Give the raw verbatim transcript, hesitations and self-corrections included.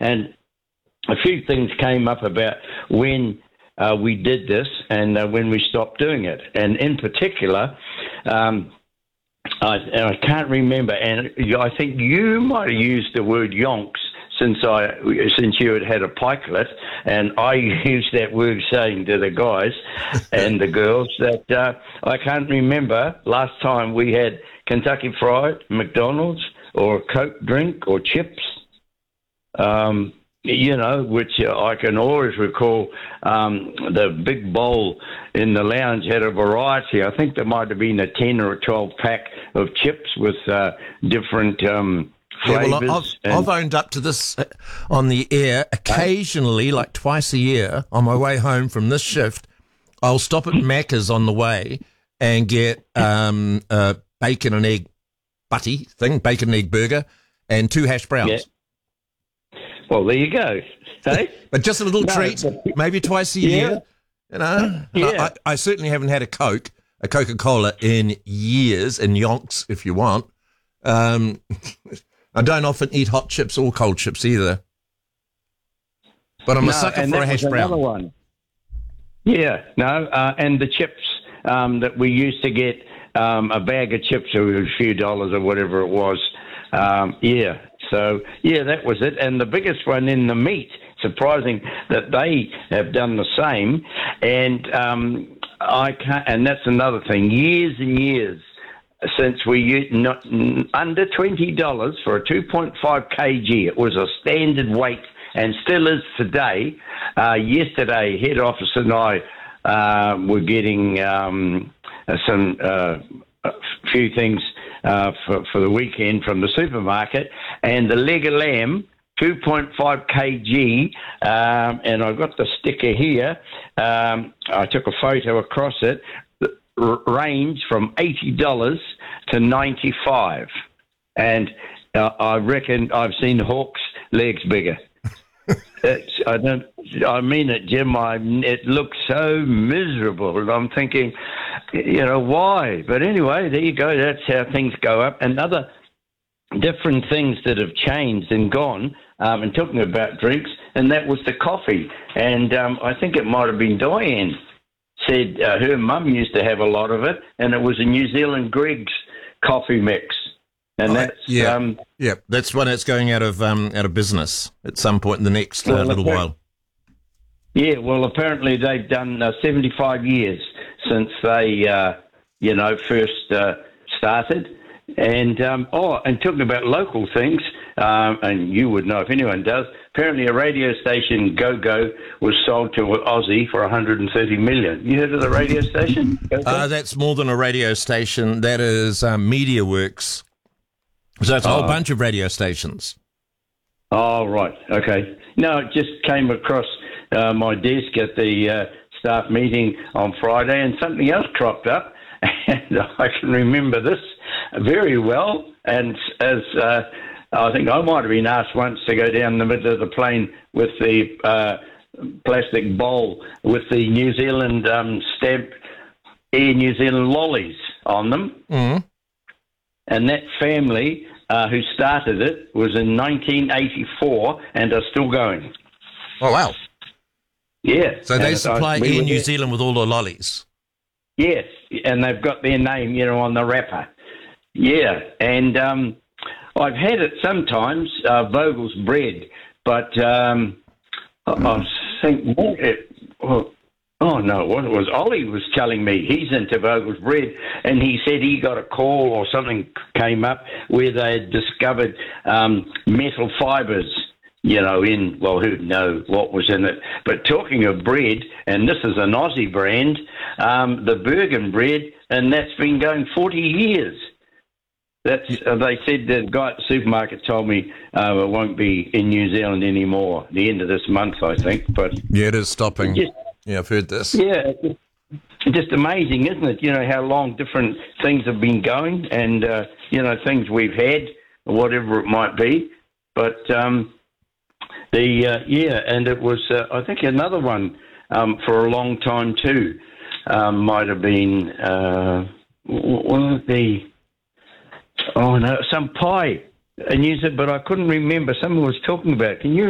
And a few things came up about when uh, we did this and uh, when we stopped doing it. And in particular, um, I, and I can't remember, and I think you might have used the word yonks since I since you had had a pikelet, and I used that word saying to the guys and the girls that uh, I can't remember last time we had Kentucky Fried, McDonald's, or a Coke drink or chips. Um, you know, which I can always recall. Um, the big bowl in the lounge had a variety. I think there might have been a ten or a twelve pack of chips with uh, different um, flavours. Yeah, well, I've, and- I've owned up to this on the air. Occasionally, like twice a year, on my way home from this shift, I'll stop at Macca's on the way and get um, a bacon and egg butty thing, bacon and egg burger, and two hash browns. Yeah. Well, there you go. Hey? But just a little No, treat, but- maybe twice a Yeah. year. You know, Yeah. I, I certainly haven't had a Coke, a Coca-Cola in years, and yonks if you want. Um, I don't often eat hot chips or cold chips either. But I'm No, a sucker and for a that hash was brown. another one. Yeah, no, uh, and the chips um, that we used to get, um, a bag of chips, it was a few dollars or whatever it was. Um, yeah, so, yeah, that was it. And the biggest one in the meat, surprising that they have done the same. And um, I can't, and that's another thing, years and years since we used not, under twenty dollars for a two point five kilograms. It was a standard weight and still is today. Uh, yesterday, head office and I uh, were getting um, some uh, a few things uh, for, for the weekend from the supermarket, and the leg of lamb, two point five kilograms, um, and I've got the sticker here. Um, I took a photo across it. R- range from eighty dollars to ninety-five dollars. And uh, I reckon I've seen Hawk's legs bigger. It's, I don't. I mean it, Jim. I, it looks so miserable. I'm thinking, you know, why? But anyway, there you go. That's how things go up. And other different things that have changed and gone. Um, and talking about drinks, and that was the coffee. And um, I think it might have been Diane said uh, her mum used to have a lot of it, and it was a New Zealand Greg's coffee mix. And Oh, that's yeah. um, Yeah, that's when it's going out of um, out of business at some point in the next uh, Well, little okay. while. Yeah, well, apparently they've done uh, seventy-five years since they, uh, you know, first uh, started. And, um, oh, and talking about local things, um, and you would know if anyone does, apparently a radio station, Go Go, was sold to Aussie for one hundred thirty million dollars. You heard of the radio station? Go Go? Uh, that's more than a radio station. That is um, MediaWorks. So it's a whole Oh. bunch of radio stations. Oh, right. Okay. No, it just came across uh, my desk at the uh, staff meeting on Friday, and something else cropped up, and I can remember this very well. And as uh, I think I might have been asked once to go down the middle of the plane with the uh, plastic bowl with the New Zealand um, stamp Air New Zealand lollies on them. Mm. And that family uh, who started it was in nineteen eighty-four and are still going. Oh, wow. Yeah. So they And supply I- we Air were New there- Zealand with all the lollies. Yes, and they've got their name, you know, on the wrapper. Yeah, and um, I've had it sometimes, uh, Vogel's bread, but um, I, I think what it. Oh, oh no, what it was Ollie was telling me he's into Vogel's bread, and he said he got a call or something came up where they had discovered um, metal fibres. You know, in, well, who'd know what was in it. But talking of bread, and this is an Aussie brand, um, the Bergen bread, and that's been going forty years. That's, uh, they said the guy at the supermarket told me uh, it won't be in New Zealand anymore, the end of this month, I think. But Yeah, it is stopping. just, Yeah, I've heard this. yeah, it's just amazing, isn't it? You know, how long different things have been going and, uh, you know, things we've had, whatever it might be. But, um, The uh, yeah, and it was uh, I think another one um, for a long time too. Um, might have been uh, one of the oh no some pie, and you said, but I couldn't remember. Someone was talking about. Can you